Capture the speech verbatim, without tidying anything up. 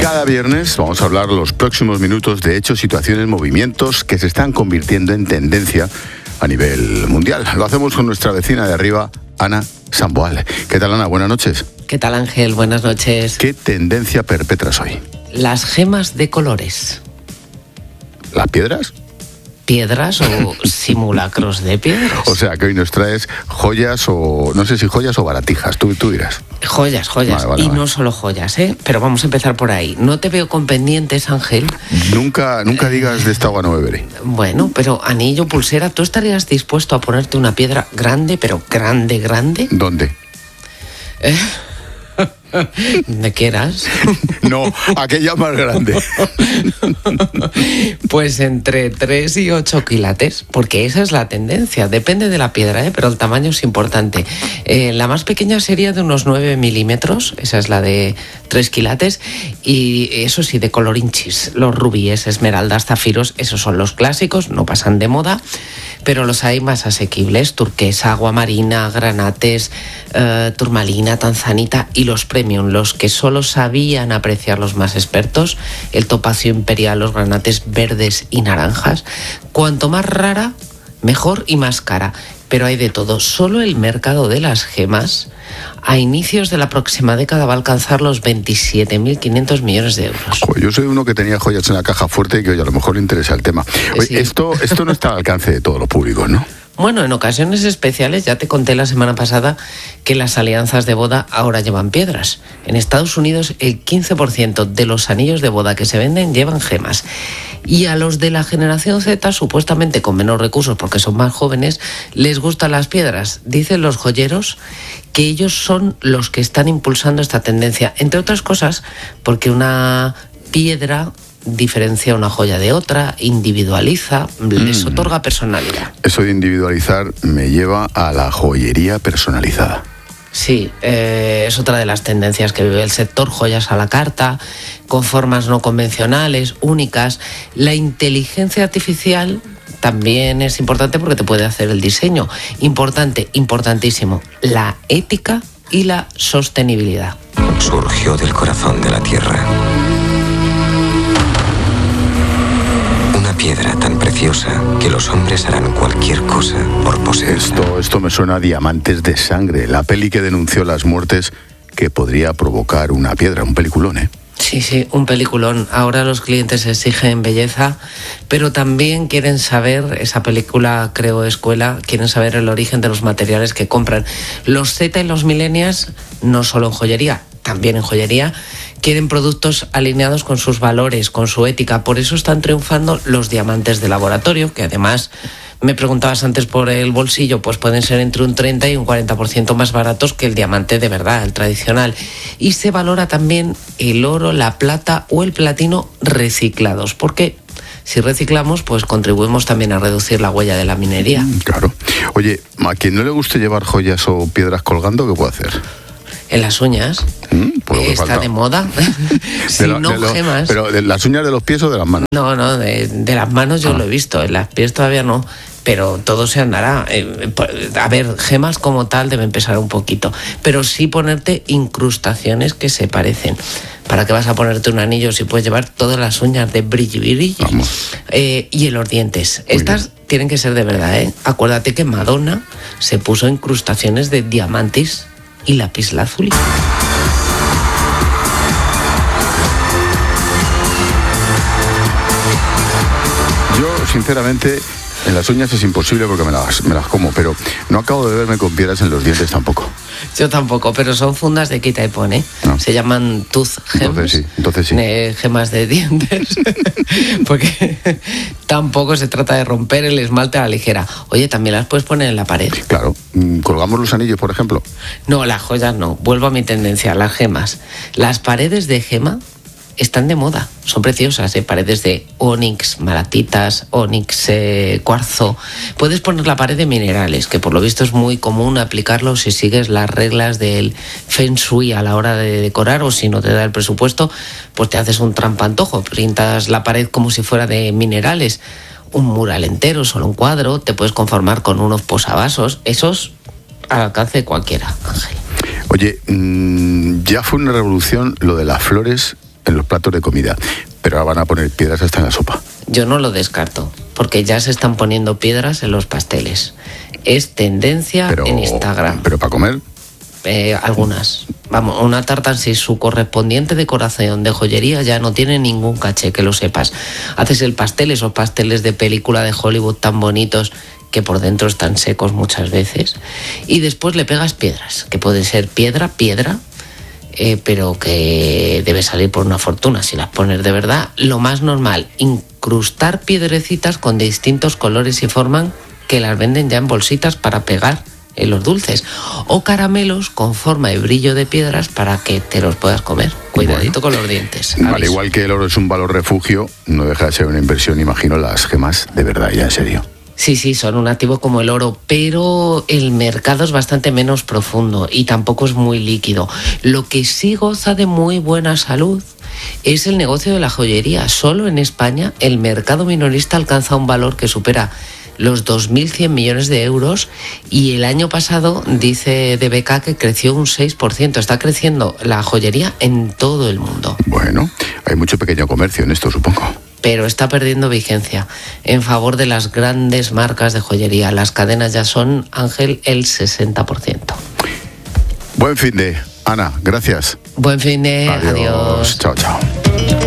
Cada viernes vamos a hablar los próximos minutos de hechos, situaciones, movimientos que se están convirtiendo en tendencia a nivel mundial. Lo hacemos con nuestra vecina de arriba, Ana Samboal. ¿Qué tal, Ana? Buenas noches. ¿Qué tal, Ángel? Buenas noches. ¿Qué tendencia perpetras hoy? Las gemas de colores. ¿Las piedras? ¿Piedras o simulacros de piedras? O sea, que hoy nos traes joyas o... no sé si joyas o baratijas, tú, tú dirás. Joyas, joyas. Vale, vale, y vale. No solo joyas, ¿eh? Pero vamos a empezar por ahí. No te veo con pendientes, Ángel. Nunca, nunca digas de esta agua no beberé. Bueno, pero anillo, pulsera, ¿tú estarías dispuesto a ponerte una piedra grande, pero grande, grande? ¿Dónde? ¿Eh? ¿De quieras? No, aquella más grande. Pues entre tres y ocho quilates, porque esa es la tendencia. Depende de la piedra, ¿eh? Pero el tamaño es importante. Eh, la más pequeña sería de unos nueve milímetros, esa es la de tres quilates, y eso sí, de color inchis. Los rubíes, esmeraldas, zafiros, esos son los clásicos, no pasan de moda, pero los hay más asequibles: turquesa, agua marina, granates, eh, turmalina, tanzanita, y los premium, los que solo sabían apreciar los más expertos, el topacio imperial, los granates verdes y naranjas. Cuanto más rara, mejor y más cara. Pero hay de todo. Solo el mercado de las gemas a inicios de la próxima década va a alcanzar los veintisiete mil quinientos millones de euros. Oye, yo soy uno que tenía joyas en la caja fuerte y que oye, a lo mejor le interesa el tema. Oye, sí. esto, esto no está al alcance de todos los públicos, ¿no? Bueno, en ocasiones especiales, ya te conté la semana pasada que las alianzas de boda ahora llevan piedras. En Estados Unidos el quince por ciento de los anillos de boda que se venden llevan gemas. Y a los de la generación Z, supuestamente con menos recursos porque son más jóvenes, les gustan las piedras. Dicen los joyeros que ellos son los que están impulsando esta tendencia, entre otras cosas porque una piedra diferencia una joya de otra, individualiza, les mm. otorga personalidad. Eso de individualizar me lleva a la joyería personalizada. Sí, eh, es otra de las tendencias que vive el sector, joyas a la carta, con formas no convencionales, únicas. La inteligencia artificial también es importante porque te puede hacer el diseño. Importante, importantísimo, la ética y la sostenibilidad. Surgió del corazón de la tierra. Piedra tan preciosa que los hombres harán cualquier cosa por poseerla. Esto, esto me suena a Diamantes de Sangre, la peli que denunció las muertes que podría provocar una piedra, un peliculón, ¿eh? Sí, sí, un peliculón. Ahora los clientes exigen belleza, pero también quieren saber, esa película Creo Escuela, quieren saber el origen de los materiales que compran. Los Z y los millennials, no solo en joyería, también en joyería, quieren productos alineados con sus valores, con su ética. Por eso están triunfando los diamantes de laboratorio, que además, me preguntabas antes por el bolsillo, pues pueden ser entre un treinta y un cuarenta por ciento más baratos que el diamante de verdad, el tradicional. Y se valora también el oro, la plata o el platino reciclados, porque si reciclamos, pues contribuimos también a reducir la huella de la minería. Claro. Oye, a quien no le guste llevar joyas o piedras colgando, ¿qué puede hacer? En las uñas, mm, pues está falta. de moda. Si de lo, no de lo, gemas. ¿Pero de las uñas de los pies o de las manos? No, no, de, de las manos yo ah. lo he visto, en las pies todavía no, pero todo se andará. Eh, a ver, gemas como tal deben pesar un poquito, pero sí ponerte incrustaciones que se parecen. ¿Para qué vas a ponerte un anillo si puedes llevar todas las uñas de brillo y brillo? Eh, y en los dientes. Muy Estas bien. Tienen que ser de verdad, ¿eh? Acuérdate que Madonna se puso incrustaciones de diamantes y lapislázuli. Yo, sinceramente, en las uñas es imposible porque me las, me las como, pero no acabo de verme con piedras en los dientes tampoco. Yo tampoco, pero son fundas de quita y pone. No. Se llaman tooth gems. Entonces sí, entonces sí. Eh, gemas de dientes. Porque tampoco se trata de romper el esmalte a la ligera. Oye, también las puedes poner en la pared. Claro. ¿Colgamos los anillos, por ejemplo? No, las joyas no. Vuelvo a mi tendencia, las gemas. Las paredes de gema están de moda, son preciosas, ¿eh? Paredes de onix, malatitas, onix, eh, cuarzo. Puedes poner la pared de minerales, que por lo visto es muy común aplicarlo si sigues las reglas del Feng Shui a la hora de decorar, o si no te da el presupuesto, pues te haces un trampantojo, pintas la pared como si fuera de minerales. Un mural entero, solo un cuadro, te puedes conformar con unos posavasos, esos al alcance de cualquiera, Ángel. Oye, mmm, ya fue una revolución lo de las flores en los platos de comida, pero ahora van a poner piedras hasta en la sopa. Yo no lo descarto, porque ya se están poniendo piedras en los pasteles. Es tendencia pero, en Instagram. ¿Pero para comer? Eh, algunas. Vamos, una tarta sin su correspondiente decoración de joyería ya no tiene ningún caché, que lo sepas. Haces el pastel, esos pasteles de película de Hollywood tan bonitos que por dentro están secos muchas veces, y después le pegas piedras, que puede ser piedra, piedra, eh, pero que debe salir por una fortuna si las pones de verdad. Lo más normal, incrustar piedrecitas con distintos colores y formas que las venden ya en bolsitas para pegar en los dulces, o caramelos con forma y brillo de piedras para que te los puedas comer. Cuidadito bueno, con los dientes. Al aviso. Igual que el oro es un valor refugio, no deja de ser una inversión, imagino, las gemas de verdad, ya en serio. Sí, sí, son un activo como el oro, pero el mercado es bastante menos profundo y tampoco es muy líquido. Lo que sí goza de muy buena salud es el negocio de la joyería. Solo en España el mercado minorista alcanza un valor que supera los dos mil cien millones de euros, y el año pasado, dice D B K, que creció un seis por ciento. Está creciendo la joyería en todo el mundo. Bueno, hay mucho pequeño comercio en esto, supongo. Pero está perdiendo vigencia en favor de las grandes marcas de joyería. Las cadenas ya son, Ángel, el sesenta por ciento. Buen fin de, Ana, gracias. Buen fin de, adiós. Adiós. Chao, chao.